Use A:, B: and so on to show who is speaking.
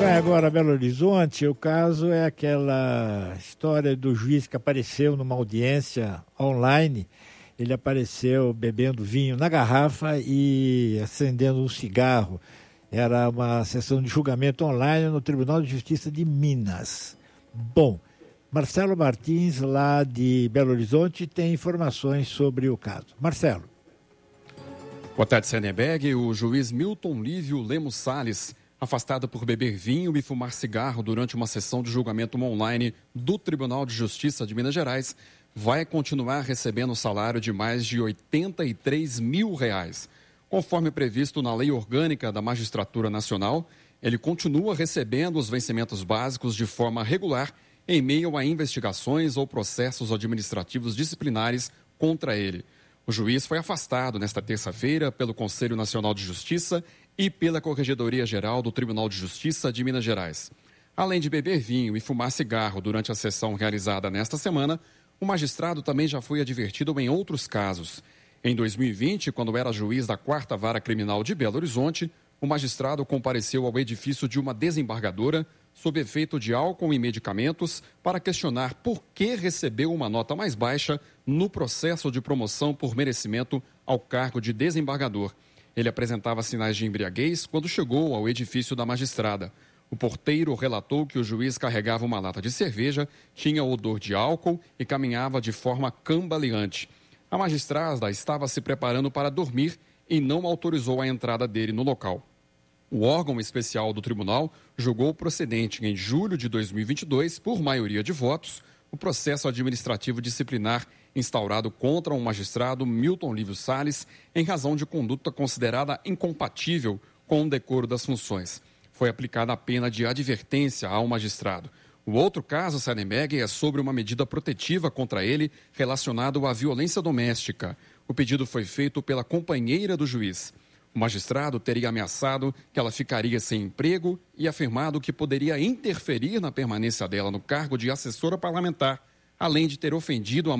A: Vai agora a Belo Horizonte. O caso é aquela história do juiz que apareceu numa audiência online. Ele apareceu bebendo vinho na garrafa e acendendo um cigarro. Era uma sessão de julgamento online no Tribunal de Justiça de Minas. Bom, Marcelo Martins, lá de Belo Horizonte, tem informações sobre o caso. Marcelo.
B: Boa tarde, Senebeg. O juiz Milton Lívio Lemos Salles, afastado por beber vinho e fumar cigarro durante uma sessão de julgamento online do Tribunal de Justiça de Minas Gerais, vai continuar recebendo salário de mais de R$83 mil. Conforme previsto na Lei Orgânica da Magistratura Nacional, ele continua recebendo os vencimentos básicos de forma regular em meio a investigações ou processos administrativos disciplinares contra ele. O juiz foi afastado nesta terça-feira pelo Conselho Nacional de Justiça e pela Corregedoria-Geral do Tribunal de Justiça de Minas Gerais. Além de beber vinho e fumar cigarro durante a sessão realizada nesta semana, o magistrado também já foi advertido em outros casos. Em 2020, quando era juiz da 4ª Vara Criminal de Belo Horizonte, o magistrado compareceu ao edifício de uma desembargadora sob efeito de álcool e medicamentos para questionar por que recebeu uma nota mais baixa no processo de promoção por merecimento ao cargo de desembargador. Ele apresentava sinais de embriaguez quando chegou ao edifício da magistrada. O porteiro relatou que o juiz carregava uma lata de cerveja, tinha odor de álcool e caminhava de forma cambaleante. A magistrada estava se preparando para dormir e não autorizou a entrada dele no local. O órgão especial do tribunal julgou procedente em julho de 2022, por maioria de votos, o processo administrativo disciplinar instaurado contra o magistrado Milton Lívio Salles em razão de conduta considerada incompatível com o decoro das funções. Foi aplicada a pena de advertência ao magistrado. O outro caso, Sanemeg, é sobre uma medida protetiva contra ele relacionado à violência doméstica. O pedido foi feito pela companheira do juiz. O magistrado teria ameaçado que ela ficaria sem emprego e afirmado que poderia interferir na permanência dela no cargo de assessora parlamentar, além de ter ofendido a